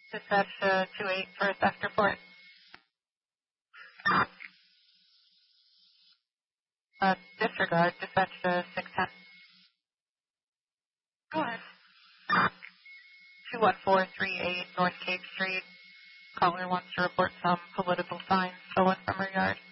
Dispatch 2-8 for a theft report. Disregard. Dispatch 610. Go ahead. 21438 North Cape Street. Caller wants to report some political signs stolen from her yard.